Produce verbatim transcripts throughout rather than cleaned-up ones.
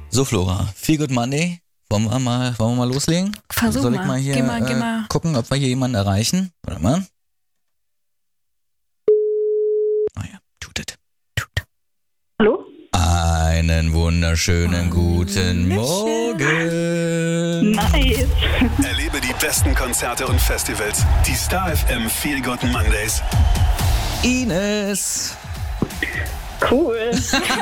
So, Flora, Feel Good Monday. Wollen wir mal, wollen wir mal loslegen? Versuch Soll ich mal. mal hier Geh mal, äh, geh mal. gucken, ob wir hier jemanden erreichen? Warte mal. Oh ja, tut es. Hallo? Einen wunderschönen guten Morgen. Nice. Erlebe die besten Konzerte und Festivals. Die Star F M Feel Good Mondays. Ines. Cool.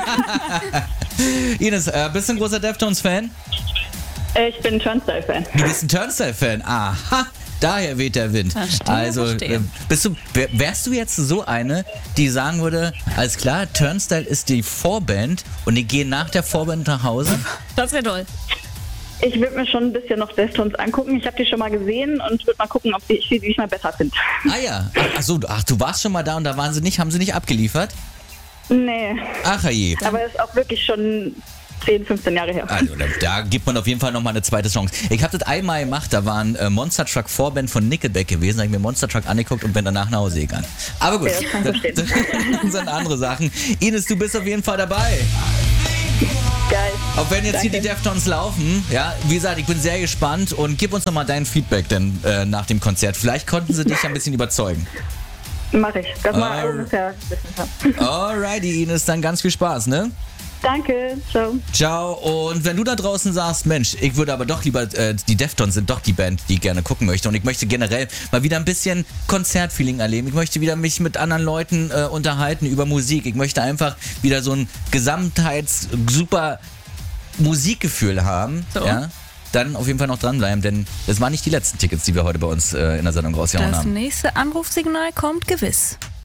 Ines, äh, bist du ein großer Deftones-Fan? Äh, ich bin Turnstile-Fan. Du bist ein Turnstile-Fan. Aha, daher weht der Wind. Verstehe, also, verstehe. äh, bist du, wär, wärst du jetzt so eine, die sagen würde, alles klar, Turnstile ist die Vorband und die gehen nach der Vorband nach Hause? Das wäre toll. Ich würde mir schon ein bisschen noch Deftones angucken. Ich habe die schon mal gesehen und würde mal gucken, ob die, ich die diesmal besser finde. Ah ja, ach so, ach, du warst schon mal da und da waren sie nicht, haben sie nicht abgeliefert? Nee, Ach je. aber ist auch wirklich schon zehn, fünfzehn Jahre her. Also da, da gibt man auf jeden Fall nochmal eine zweite Chance. Ich habe das einmal gemacht, da war ein äh, Monster Truck Vorband von Nickelback gewesen, da habe ich mir Monster Truck angeguckt und bin danach nach Hause gegangen. Aber gut, Ja, das kann ich das, verstehen. das sind andere Sachen. Ines, du bist auf jeden Fall dabei. Geil. Auch wenn jetzt Danke. hier die Deftones laufen, ja, wie gesagt, ich bin sehr gespannt und gib uns nochmal dein Feedback denn äh, nach dem Konzert. Vielleicht konnten sie dich ein bisschen überzeugen. Mach ich. Das Ah. mal ungefähr wissen kann. Alrighty, Ines, dann ganz viel Spaß, ne? Danke. Ciao. Ciao. Und wenn du da draußen sagst, Mensch, ich würde aber doch lieber, äh, die Deftones sind doch die Band, die ich gerne gucken möchte und ich möchte generell mal wieder ein bisschen Konzertfeeling erleben. Ich möchte wieder mich mit anderen Leuten äh, unterhalten über Musik. Ich möchte einfach wieder so ein gesamtheits super Musikgefühl haben. So. Ja? Dann auf jeden Fall noch dranbleiben, denn es waren nicht die letzten Tickets, die wir heute bei uns äh, in der Sendung rausgehauen Das haben. nächste Anrufsignal kommt gewiss.